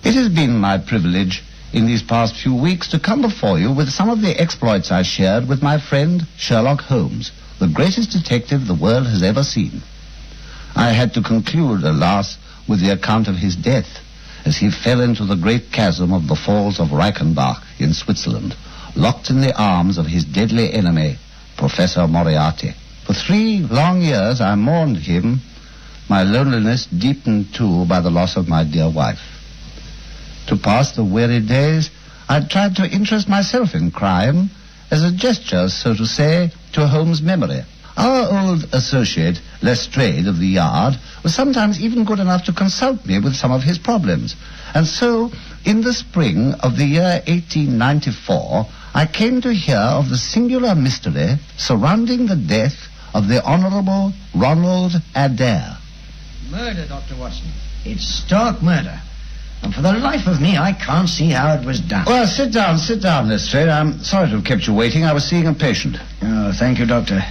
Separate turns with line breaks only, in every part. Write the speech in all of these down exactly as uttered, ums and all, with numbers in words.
It has been my privilege in these past few weeks to come before you with some of the exploits I shared with my friend Sherlock Holmes, the greatest detective the world has ever seen. I had to conclude, alas, with the account of his death as he fell into the great chasm of the Falls of Reichenbach in Switzerland, locked in the arms of his deadly enemy, Professor Moriarty. For three long years I mourned him, my loneliness deepened too by the loss of my dear wife. To pass the weary days, I tried to interest myself in crime as a gesture, so to say, to Holmes' memory. Our old associate, Lestrade of the Yard, was sometimes even good enough to consult me with some of his problems. And so, in the spring of the year eighteen ninety-four, I came to hear of the singular mystery surrounding the death of the Honorable Ronald Adair.
Murder, Doctor Watson. It's stark murder. And for the life of me, I can't see how it was done.
Well, sit down, sit down, Lestrade. I'm sorry to have kept you waiting. I was seeing a patient.
Oh, thank you, Doctor.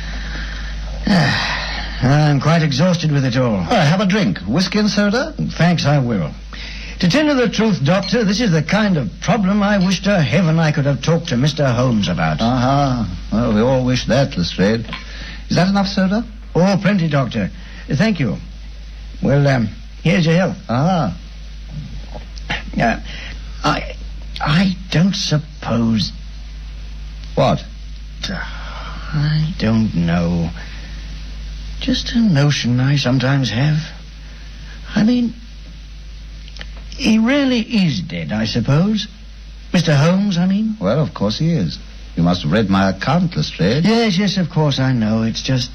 I'm quite exhausted with it all.
Well, have a drink. Whiskey and soda?
Thanks, I will. To tell you the truth, Doctor, this is the kind of problem I wish to heaven I could have talked to Mister Holmes about.
Uh-huh. Well, we all wish that, Lestrade. Is that enough soda?
Oh, plenty, Doctor. Thank you. Well, um, here's your health.
Ah.
Uh, I... I don't suppose...
What?
I don't know. Just a notion I sometimes have. I mean, he really is dead, I suppose. Mister Holmes, I mean.
Well, of course he is. You must have read my account, Lestrade.
Yes, yes, of course I know. It's just...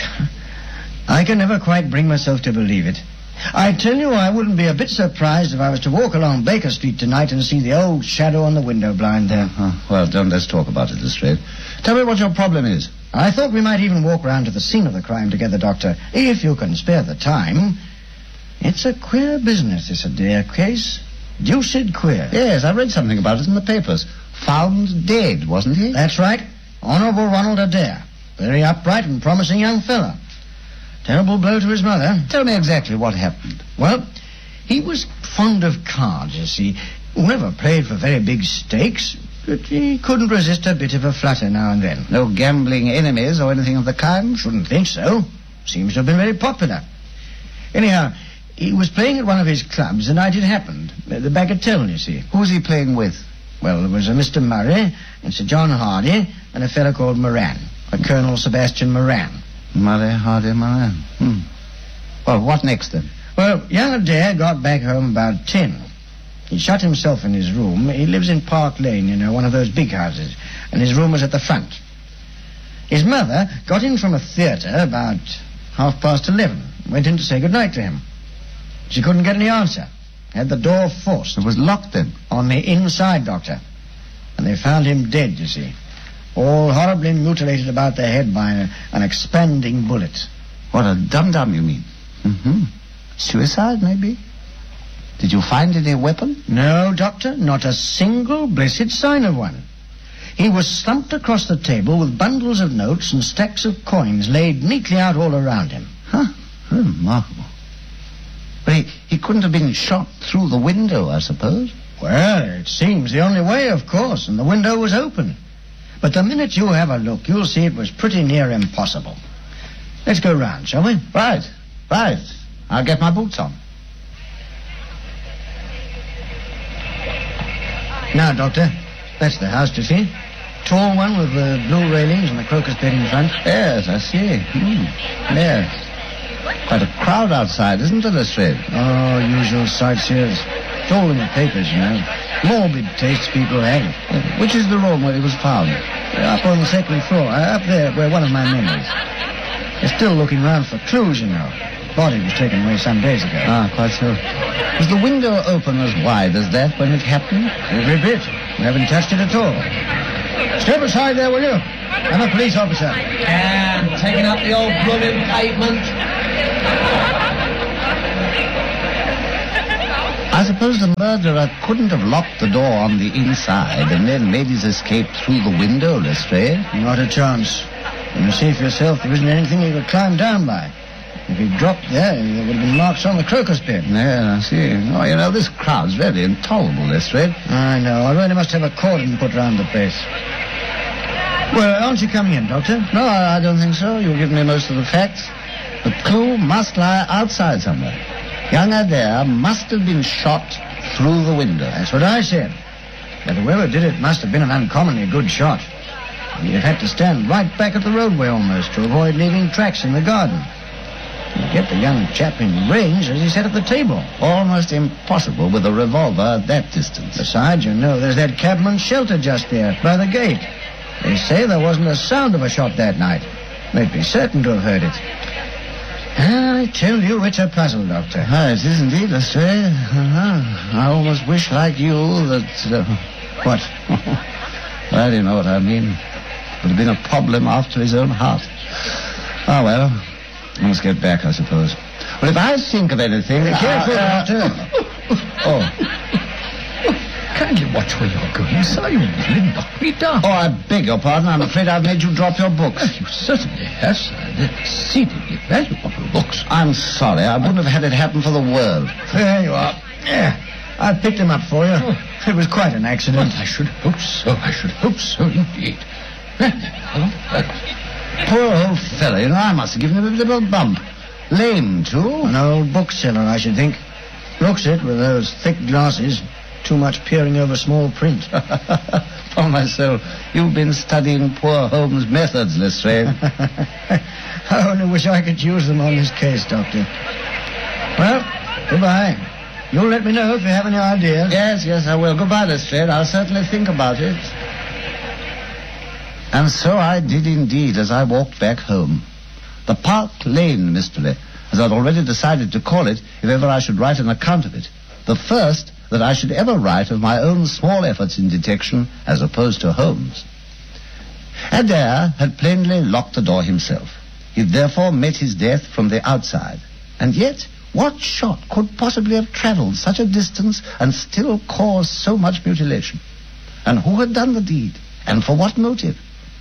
I can never quite bring myself to believe it. I tell you, I wouldn't be a bit surprised if I was to walk along Baker Street tonight and see the old shadow on the window blind there.
Uh-huh. Well, don't let's talk about it, Lestrade. Tell me what your problem is.
I thought we might even walk round to the scene of the crime together, Doctor, if you can spare the time. It's a queer business, this Adair case. Deuced queer.
Yes, I read something about it in the papers. Found dead, wasn't he?
That's right. Honourable Ronald Adair. Very upright and promising young fellow. Terrible blow to his mother.
Tell me exactly what happened.
Well, he was fond of cards, you see. Never played for very big stakes, but he couldn't resist a bit of a flutter now and then.
No gambling enemies or anything of the kind?
Shouldn't think so. Seems to have been very popular. Anyhow, he was playing at one of his clubs, the night it happened. The Bagatelle, you see.
Who was he playing with?
Well, there was a Mister Murray and Sir John Hardy and a fellow called Moran, a Colonel Sebastian Moran.
Murray, Hardy, Moran. Hmm. Well, what next then?
Well, young Adair got back home about ten. He shut himself in his room. He lives in Park Lane, you know, one of those big houses, and his room was at the front. His mother got in from a theatre about half past eleven, went in to say goodnight to him. She couldn't get any answer. Had the door forced.
It was locked then?
On the inside, Doctor. And they found him dead, you see. All horribly mutilated about the head by a, an expanding bullet.
What a dum-dum, you mean? Mm-hmm. Suicide, maybe? Did you find any weapon?
No, Doctor, not a single blessed sign of one. He was slumped across the table with bundles of notes and stacks of coins laid neatly out all around him.
Huh? Remarkable. But he, he couldn't have been shot through the window, I suppose?
Well, it seems the only way, of course, and the window was open. But the minute you have a look, you'll see it was pretty near impossible. Let's go round, shall we?
Right, right. I'll get my boots on.
Now, Doctor, that's the house, do you see? Tall one with the blue railings and the crocus bed in front.
Yes, I see. Hmm. Yes. Quite a crowd outside, isn't there, Lestrade?
Oh, usual sightseers. It's all in the papers, you know. Morbid tastes people have.
Uh, which is the room where he was found?
Uh, up on the second floor, uh, up there where one of my men is. They're still looking round for clues, you know. Body was taken away some days ago.
Ah, quite so. Was the window open as wide as that when it happened?
Every bit. We haven't touched it at all. Step aside there, will you? I'm a police officer.
And taking up the old blooming pavement.
I suppose the murderer couldn't have locked the door on the inside and then made his escape through the window, Lestrade?
Not a chance. You see for yourself there isn't anything you could climb down by. If he'd dropped there, there would have been marks on the crocus bed.
Yeah, I see. Oh, you know, this crowd's really intolerable, Lestrade.
I know. I really must have a cordon put round the place. Well, aren't you coming in, Doctor?
No, I I don't think so. You've given me most of the facts. The clue must lie outside somewhere. Young Adair must have been shot through the window.
That's what I said. But whoever did it must have been an uncommonly good shot. He'd have had to stand right back at the roadway almost to avoid leaving tracks in the garden. He'd get the young chap in range as he sat at the table.
Almost impossible with a revolver at that distance.
Besides, you know, there's that cabman's shelter just there, by the gate. They say there wasn't a sound of a shot that night. They'd be certain to have heard it. I tell you, it's a puzzle, Doctor.
Ah, it is indeed, Lestrade. Uh-huh. I almost wish, like you, that... Uh,
What?
Well, you know what I mean. Would have been a problem after his own heart. Ah, well, I must get back, I suppose. Well, if I think of anything...
Be careful,
uh,
Doctor.
Oh.
Kindly watch where you're going, sir. You nearly knocked me down.
Oh, I beg your pardon. I'm afraid I've made you drop your books.
You certainly have, sir. They're exceedingly valuable books.
I'm sorry. I wouldn't have had it happen for the world.
There you are. Yeah. I picked him up for you. It was quite an accident.
Well, I should hope so. I should hope so, indeed. Well, hello.
Poor old fellow. You know, I must have given him a bit of a bump. Lame, too.
An old bookseller, I should think. Looks it with those thick glasses. Too much peering over small print.
Upon myself, you've been studying poor Holmes' methods, Lestrade.
I only wish I could use them on this case, Doctor. Well, goodbye. You'll let me know if you have any ideas.
Yes, yes, I will. Goodbye, Lestrade. I'll certainly think about it. And so I did indeed as I walked back home. The Park Lane mystery, as I'd already decided to call it if ever I should write an account of it. The first that I should ever write of my own small efforts in detection as opposed to Holmes. Adair had plainly locked the door himself. He'd therefore met his death from the outside. And yet, what shot could possibly have travelled such a distance and still caused so much mutilation? And who had done the deed? And for what motive?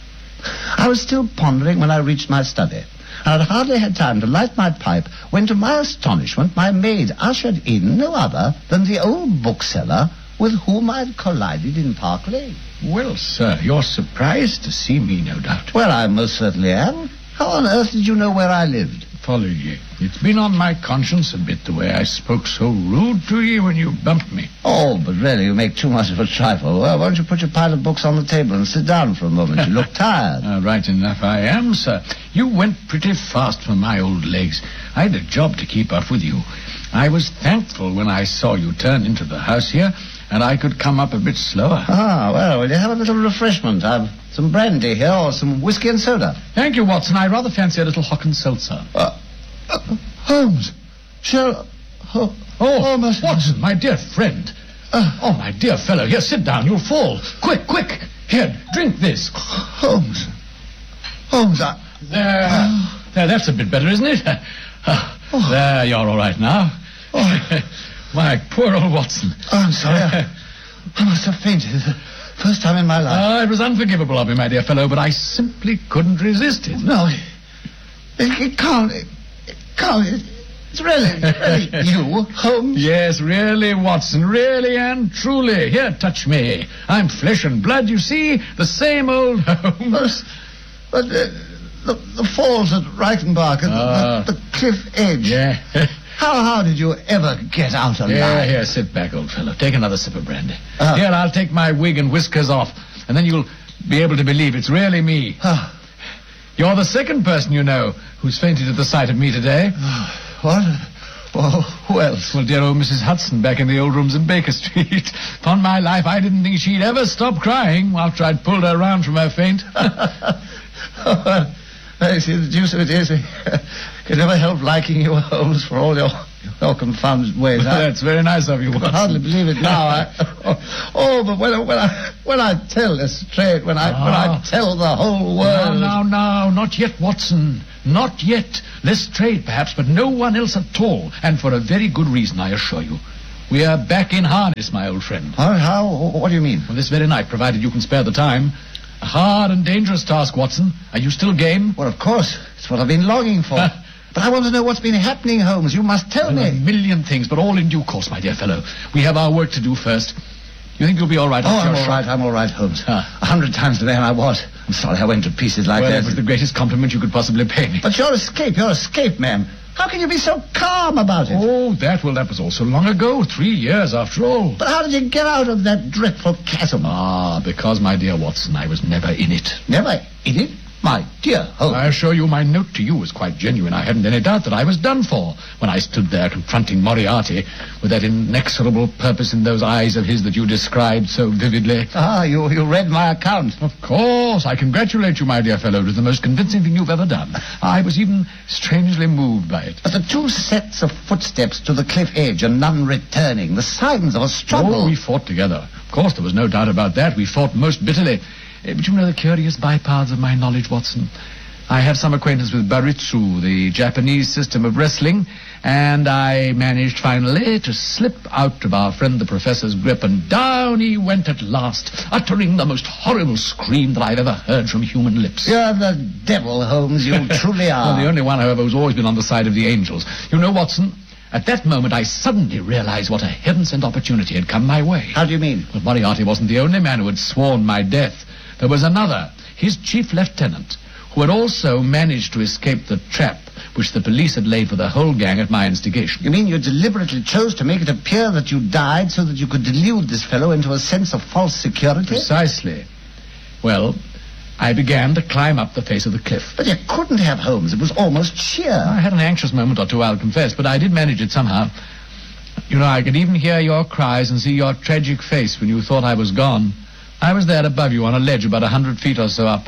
I was still pondering when I reached my study. I had hardly had time to light my pipe when, to my astonishment, my maid ushered in no other than the old bookseller with whom I had collided in Park Lane.
Well, sir, you're surprised to see me, no doubt.
Well, I most certainly am. How on earth did you know where I lived?
Follow ye. It's been on my conscience a bit the way I spoke so rude to ye when you bumped me.
Oh, but really, you make too much of a trifle. Well, why don't you put your pile of books on the table and sit down for a moment? You look tired.
Uh, right enough I am, sir. You went pretty fast for my old legs. I had a job to keep up with you. I was thankful when I saw you turn into the house here, and I could come up a bit slower.
Ah, well, will you have a little refreshment? I've some brandy here or some whiskey and soda.
Thank you, Watson. I rather fancy a little hock and seltzer.
Uh, uh, Holmes. Shall... Oh,
oh,
oh my...
Watson, my dear friend. Uh, oh, my dear fellow. Here, sit down. You'll fall. Quick, quick. Here, drink this.
Holmes. Holmes, I...
There. Uh, there, that's a bit better, isn't it? Uh, oh. There, you're all right now. Oh. My poor old Watson.
Oh, I'm sorry. I, I must have fainted. The first time in my life.
Uh, it was unforgivable of me, my dear fellow, but I simply couldn't resist it.
No, it, it, it can't. It, it can't. It, it's really, really you, Holmes.
Yes, really, Watson, really and truly. Here, touch me. I'm flesh and blood, you see. The same old Holmes.
But, but uh, the, the falls at Reichenbach and uh, the, the cliff edge.
Yeah.
How, how did you ever get out alive?
Here, here, sit back, old fellow. Take another sip of brandy.
Uh,
here, I'll take my wig and whiskers off, and then you'll be able to believe it's really me.
Uh,
You're the second person you know who's fainted at the sight of me today.
What? Well, who else?
Well, dear old Missus Hudson back in the old rooms in Baker Street. Upon my life, I didn't think she'd ever stop crying after I'd pulled her round from her faint.
Oh, I see, the deuce of it is, I can never help liking you, Holmes, for all your, your confounded ways.
Well, that's very nice of you, Watson.
I can hardly believe it now. I, oh, oh, but when, when, I, when I tell Lestrade, when I, ah. when I tell the whole world...
Now, now, now, not yet, Watson. Not yet. Lestrade, perhaps, but no one else at all. And for a very good reason, I assure you. We are back in harness, my old friend.
How? how what do you mean?
Well, this very night, provided you can spare the time. A hard and dangerous task, Watson. Are you still game?
Well, of course. It's what I've been longing for. But I want to know what's been happening, Holmes. You must tell
Well, a
me.
million things, but all in due course, my dear fellow. We have our work to do first. You think you'll be all right?
Oh,
after
I'm
your
all
shock?
right, I'm all right, Holmes.
Ah.
A hundred times the man I was. I'm sorry I went to pieces like
Well,
that.
that was the greatest compliment you could possibly pay me.
But your escape, your escape, ma'am. How can you be so calm about it?
Oh, that, well, that was all so long ago. Three years, after all.
But how did you get out of that dreadful chasm?
Ah, because, my dear Watson, I was never in it.
Never in it? My dear Holmes.
I assure you my note to you was quite genuine. I hadn't any doubt that I was done for when I stood there confronting Moriarty with that inexorable purpose in those eyes of his that you described so vividly.
Ah, you, you read my account.
Of course. I congratulate you, my dear fellow. It was the most convincing thing you've ever done. I was even strangely moved by it.
But the two sets of footsteps to the cliff edge and none returning, the signs of a struggle.
Oh, we fought together. Of course, there was no doubt about that. We fought most bitterly. Eh, But you know the curious bypaths of my knowledge, Watson. I have some acquaintance with Baritsu, the Japanese system of wrestling, and I managed finally to slip out of our friend the professor's grip, and down he went at last, uttering the most horrible scream that I've ever heard from human lips.
You're the devil, Holmes. You truly are.
Well, the only one, however, who's always been on the side of the angels. You know, Watson, at that moment I suddenly realized what a heaven-sent opportunity had come my way.
How do you mean?
But Moriarty wasn't the only man who had sworn my death. There was another, his chief lieutenant, who had also managed to escape the trap which the police had laid for the whole gang at my instigation.
You mean you deliberately chose to make it appear that you died so that you could delude this fellow into a sense of false security?
Precisely. Well, I began to climb up the face of the cliff.
But you couldn't have, Holmes. It was almost sheer.
I had an anxious moment or two, I'll confess, but I did manage it somehow. You know, I could even hear your cries and see your tragic face when you thought I was gone. I was there above you on a ledge about a hundred feet or so up.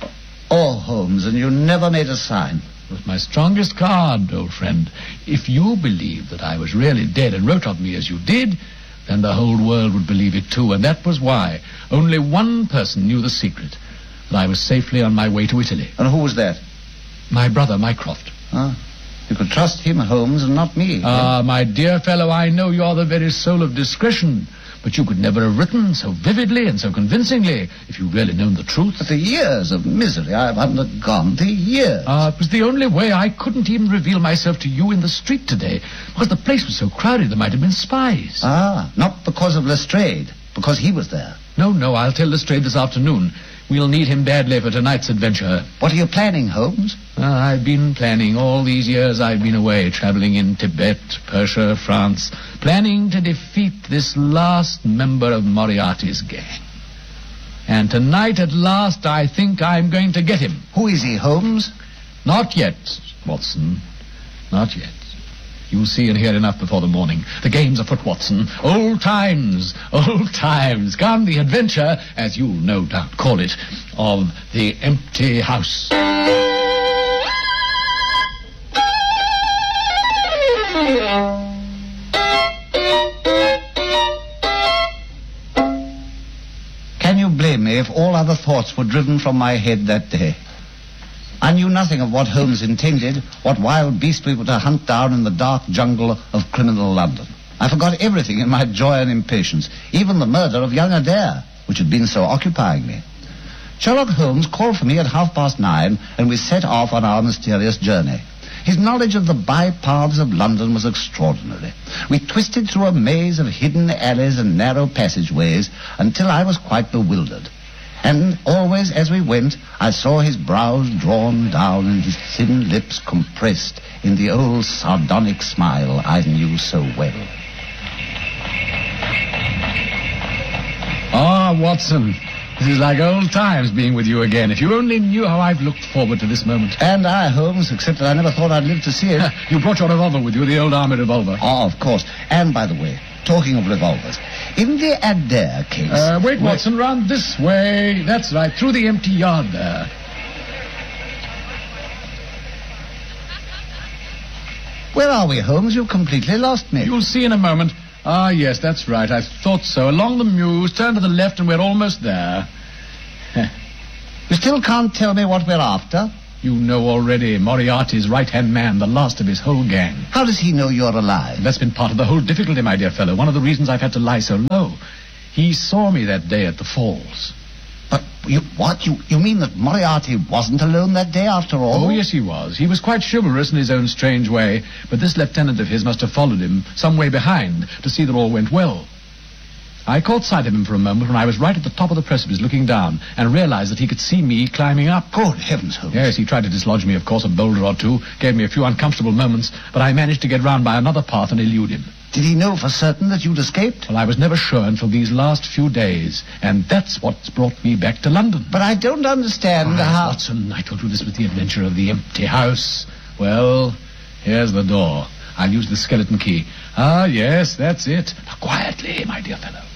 Oh, Holmes, and you never made a sign.
It was my strongest card, old friend. If you believed that I was really dead and wrote of me as you did, then the whole world would believe it too, and that was why only one person knew the secret, that I was safely on my way to Italy.
And who was that?
My brother, Mycroft.
Huh? You could trust him, Holmes, and not me.
Ah, my dear fellow, I know you're the very soul of discretion, but you could never have written so vividly and so convincingly if you'd really known the truth.
But the years of misery I've undergone, the years.
Ah, it was the only way. I couldn't even reveal myself to you in the street today, because the place was so crowded there might have been spies.
Ah, not because of Lestrade, because he was there.
No, no, I'll tell Lestrade this afternoon. We'll need him badly for tonight's adventure.
What are you planning, Holmes?
Ah, I've been planning all these years I've been away, traveling in Tibet, Persia, France, planning to defeat this last member of Moriarty's gang. And tonight, at last, I think I'm going to get him.
Who is he, Holmes?
Not yet, Watson. Not yet. You'll see and hear enough before the morning. The game's afoot, Watson. Old times, old times. Come the adventure, as you'll no doubt call it, of the empty house.
Can you blame me if all other thoughts were driven from my head that day? I knew nothing of what Holmes intended, what wild beast we were to hunt down in the dark jungle of criminal London. I forgot everything in my joy and impatience, even the murder of young Adair, which had been so occupying me. Sherlock Holmes called for me at half past nine, and we set off on our mysterious journey. His knowledge of the bypaths of London was extraordinary. We twisted through a maze of hidden alleys and narrow passageways until I was quite bewildered. And always as we went, I saw his brows drawn down and his thin lips compressed in the old sardonic smile I knew so well.
Ah, Watson, this is like old times being with you again. If you only knew how I've looked forward to this moment.
And I, Holmes, except that I never thought I'd live to see it.
You brought your revolver with you, the old army revolver.
Oh, of course. And, by the way, talking of revolvers, in the Adair case...
Uh, wait,
where-
Watson, round this way. That's right, through the empty yard there.
Where are we, Holmes? You completely lost me.
You'll see in a moment. Ah, yes, that's right. I thought so. Along the Mews, turn to the left, and we're almost there.
You still can't tell me what we're after?
You know already, Moriarty's right-hand man, the last of his whole gang.
How does he know you're alive?
That's been part of the whole difficulty, my dear fellow. One of the reasons I've had to lie so low. He saw me that day at the falls.
But You, what? You, you mean that Moriarty wasn't alone that day after all?
Oh, yes, he was. He was quite chivalrous in his own strange way, but this lieutenant of his must have followed him some way behind to see that all went well. I caught sight of him for a moment when I was right at the top of the precipice looking down and realized that he could see me climbing up.
Good heavens, Holmes.
Yes, he tried to dislodge me, of course, a boulder or two, gave me a few uncomfortable moments, but I managed to get round by another path and elude him.
Did he know for certain that you'd escaped?
Well, I was never sure until these last few days, and that's what's brought me back to London.
But I don't understand
oh,
how...
Watson, I told you this was the adventure of the empty house. Well, here's the door. I'll use the skeleton key. Ah, yes, that's it. Now, quietly, my dear fellow.